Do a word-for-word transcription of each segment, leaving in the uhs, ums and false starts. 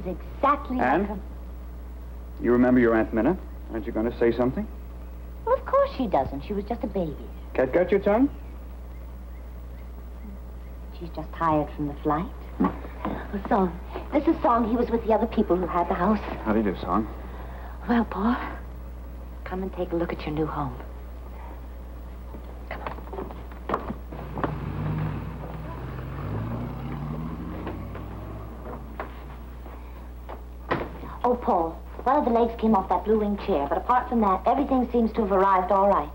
exactly Anne? like her. You remember your Aunt Minna? Aren't you going to say something? Well, of course she doesn't. She was just a baby. Cat got your tongue? She's just tired from the flight. Well, Song. This is Song. He was with the other people who had the house. How do you do, Song? Well, Paul, come and take a look at your new home. Come on. Oh, Paul, one of the legs came off that blue wing chair, but apart from that, everything seems to have arrived all right.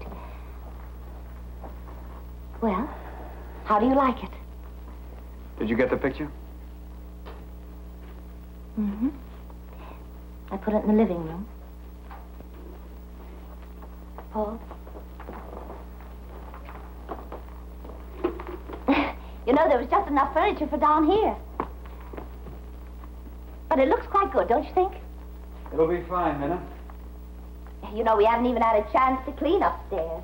Well, how do you like it? Did you get the picture? Mm-hmm. I put it in the living room. Paul? You know, there was just enough furniture for down here. But it looks quite good, don't you think? It'll be fine, Minna. You know, we haven't even had a chance to clean upstairs.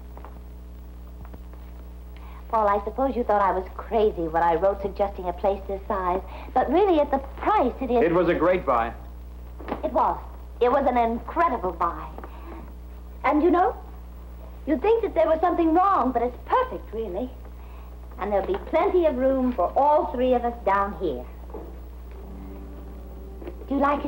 Paul, I suppose you thought I was crazy when I wrote suggesting a place this size. But really, at the price, it is... It was a great buy. It was. It was an incredible buy. And you know, you'd think that there was something wrong, but it's perfect, really. And there'll be plenty of room for all three of us down here. Do you like it?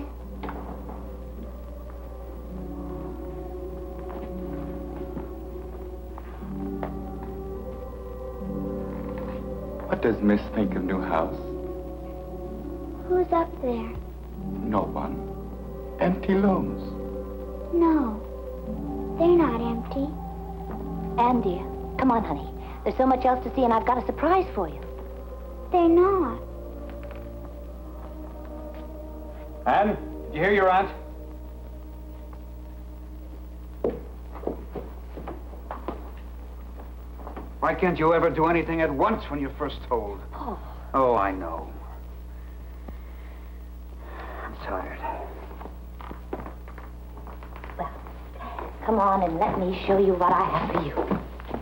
What does Miss think of new house? Who's up there? No one. Empty looms. No, they're not empty. Anne, dear, come on, honey. There's so much else to see, and I've got a surprise for you. They're not. Anne, did you hear your aunt? Why can't you ever do anything at once when you're first told? Oh. Oh, I know. I'm tired. Well, come on and let me show you what I have for you.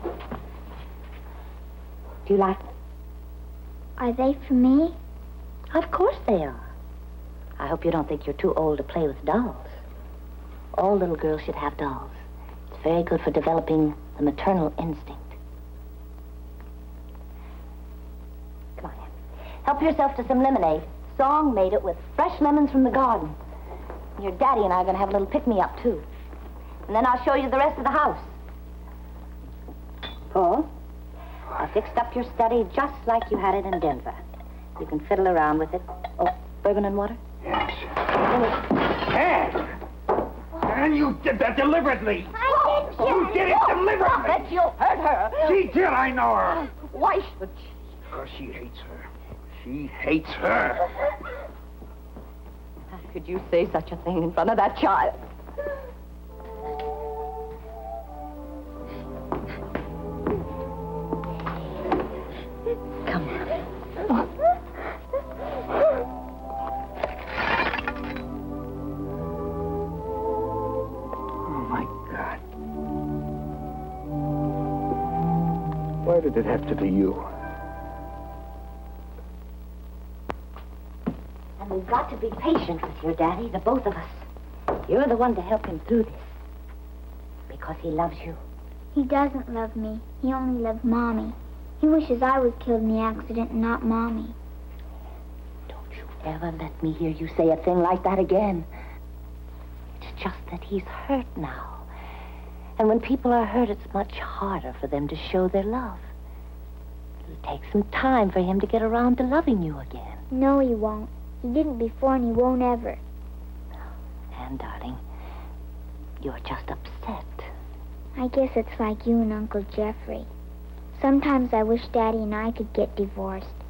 Do you like them? Are they for me? Of course they are. I hope you don't think you're too old to play with dolls. All little girls should have dolls. It's very good for developing the maternal instinct. Come on, Anne. Help yourself to some lemonade. Song made it with fresh lemons from the garden. Your daddy and I are going to have a little pick-me-up, too. And then I'll show you the rest of the house. Paul, I fixed up your study just like you had it in Denver. You can fiddle around with it. Oh, bourbon and water? Yes. Anne! Anne, you did that deliberately. I did, You did it deliberately. That you hurt her. She did, I know her. Why should she? Because she hates her. She hates her. How could you say such a thing in front of that child? Come on. Oh, my God. Why did it have to be you? And we've got to be patient with your daddy, the both of us. You're the one to help him through this. Because he loves you. He doesn't love me. He only loves Mommy. He wishes I was killed in the accident and not Mommy. Don't you ever let me hear you say a thing like that again. It's just that he's hurt now. And when people are hurt, it's much harder for them to show their love. It'll take some time for him to get around to loving you again. No, he won't. He didn't before and he won't ever. And, darling, you're just upset. I guess it's like you and Uncle Jeffrey. Sometimes I wish Daddy and I could get divorced.